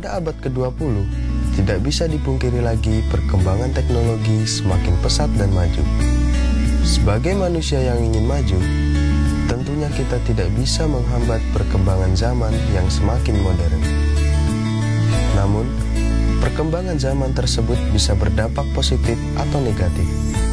pada abad ke-20, tidak bisa dipungkiri lagi perkembangan teknologi semakin pesat dan maju. Sebagai manusia yang ingin maju, tentunya kita tidak bisa menghambat perkembangan zaman yang semakin modern. Namun, perkembangan zaman tersebut bisa berdampak positif atau negatif.